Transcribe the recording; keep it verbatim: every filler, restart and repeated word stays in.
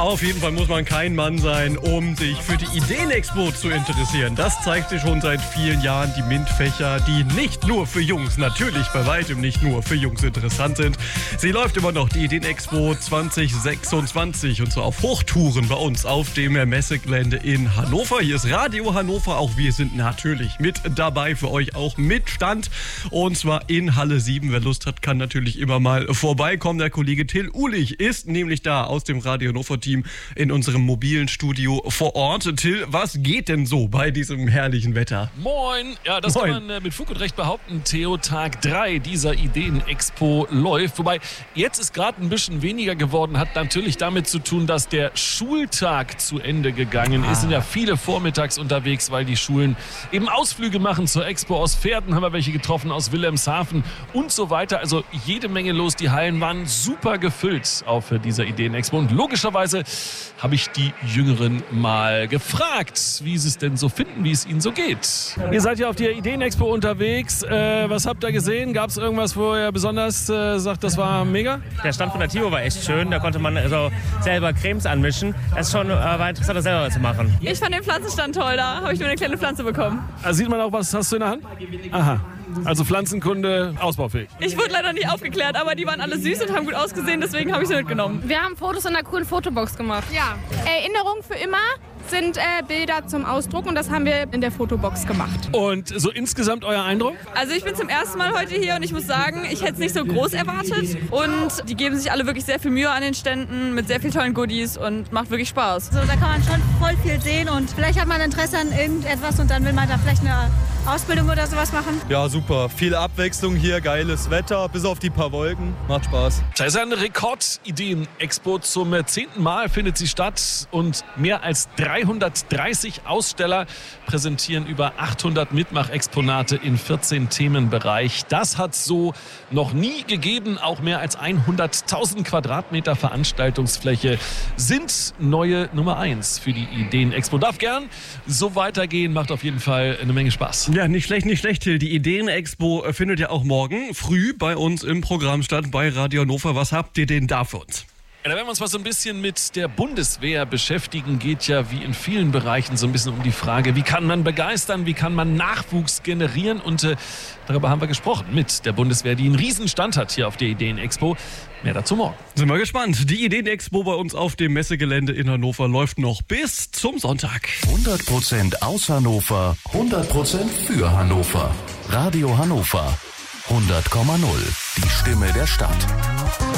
Auf jeden Fall muss man kein Mann sein, um sich für die Ideenexpo zu interessieren. Das zeigt sich schon seit vielen Jahren. Die MINT-Fächer, die nicht nur für Jungs, natürlich bei weitem nicht nur für Jungs interessant sind. Sie läuft immer noch, die Ideenexpo zwanzig sechsundzwanzig, und zwar auf Hochtouren bei uns auf dem Messegelände in Hannover. Hier ist Radio Hannover, auch wir sind natürlich mit dabei, für euch auch mit Stand. Und zwar in Halle sieben. Wer Lust hat, kann natürlich immer mal vorbeikommen. Der Kollege Till Uhlich ist nämlich da aus dem Radio Hannover-Team in unserem mobilen Studio vor Ort. Till, was geht denn so bei diesem herrlichen Wetter? Moin! Ja, das Moin. kann man äh, mit Fug und Recht behaupten. Theo, Tag drei dieser Ideenexpo läuft. Wobei, jetzt ist gerade ein bisschen weniger geworden. Hat natürlich damit zu tun, dass der Schultag zu Ende gegangen ist. Ah. Sind ja viele vormittags unterwegs, weil die Schulen eben Ausflüge machen zur Expo. Aus Pferden haben wir welche getroffen, aus Wilhelmshaven und so weiter. Also jede Menge los. Die Hallen waren super gefüllt auf dieser Ideenexpo. Und logischerweise habe ich die Jüngeren mal gefragt, wie sie es denn so finden, wie es ihnen so geht. Ihr seid ja auf der Ideenexpo unterwegs. Äh, was habt ihr gesehen? Gab es irgendwas, wo ihr besonders äh, sagt, das war mega? Der Stand von der Tio war echt schön. Da konnte man also selber Cremes anmischen. Das ist schon äh, war interessant, das selber zu machen. Ich fand den Pflanzenstand toll. Da habe ich nur eine kleine Pflanze bekommen. Also sieht man auch, was hast du in der Hand? Aha. Also Pflanzenkunde, ausbaufähig. Ich wurde leider nicht aufgeklärt, aber die waren alle süß und haben gut ausgesehen. Deswegen habe ich sie mitgenommen. Wir haben Fotos in einer coolen Fotobox gemacht. Ja, Erinnerung für immer sind äh, Bilder zum Ausdruck und das haben wir in der Fotobox gemacht. Und so insgesamt euer Eindruck? Also ich bin zum ersten Mal heute hier und ich muss sagen, ich hätte es nicht so groß erwartet. Und die geben sich alle wirklich sehr viel Mühe an den Ständen mit sehr vielen tollen Goodies und macht wirklich Spaß. Also da kann man schon voll viel sehen und vielleicht hat man Interesse an irgendetwas und dann will man da vielleicht eine Ausbildung oder sowas machen. Ja, super. Viel Abwechslung hier, geiles Wetter, bis auf die paar Wolken. Macht Spaß. Da ist eine Rekord-Ideen-Expo. Zum zehnten Mal findet sie statt und mehr als dreihundertdreißig Aussteller präsentieren über achthundert Mitmachexponate in vierzehn Themenbereich. Das hat so noch nie gegeben. Auch mehr als hunderttausend Quadratmeter Veranstaltungsfläche sind neue Nummer eins für die Ideen-Expo. Darf gern so weitergehen, macht auf jeden Fall eine Menge Spaß. Ja, nicht schlecht, nicht schlecht, Till. Die Ideenexpo findet ja auch morgen früh bei uns im Programm statt, bei Radio Hannover. Was habt ihr denn da für uns? Ja, da werden wir uns mal so ein bisschen mit der Bundeswehr beschäftigen. Geht ja wie in vielen Bereichen so ein bisschen um die Frage, wie kann man begeistern, wie kann man Nachwuchs generieren? Und äh, darüber haben wir gesprochen mit der Bundeswehr, die einen Riesenstand hat hier auf der Ideenexpo. Mehr dazu morgen. Sind wir gespannt. Die Ideenexpo bei uns auf dem Messegelände in Hannover läuft noch bis zum Sonntag. hundert Prozent aus Hannover, hundert Prozent für Hannover. Radio Hannover hundert Komma null. Die Stimme der Stadt.